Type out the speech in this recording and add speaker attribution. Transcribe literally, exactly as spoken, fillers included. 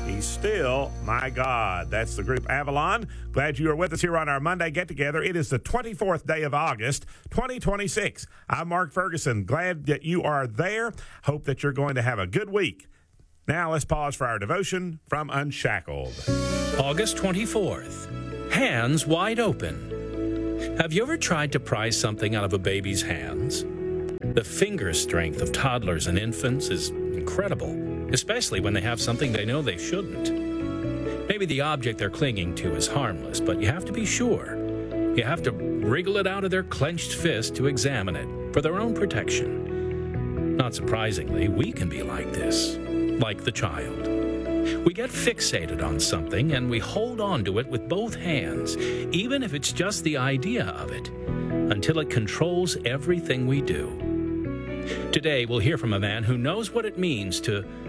Speaker 1: He's still my God. That's the group Avalon. Glad you are with us here on our Monday get-together. It is the twenty-fourth day of August, twenty twenty-six. I'm Mark Ferguson. Glad that you are there. Hope that you're going to have a good week. Now let's pause for our devotion from Unshackled.
Speaker 2: August twenty-fourth. Hands wide open. Have you ever tried to pry something out of a baby's hands? The finger strength of toddlers and infants is incredible, especially when they have something they know they shouldn't. Maybe the object they're clinging to is harmless, but you have to be sure. You have to wriggle it out of their clenched fist to examine it for their own protection. Not surprisingly, we can be like this, like the child. We get fixated on something and we hold on to it with both hands, even if it's just the idea of it, until it controls everything we do. Today, we'll hear from a man who knows what it means to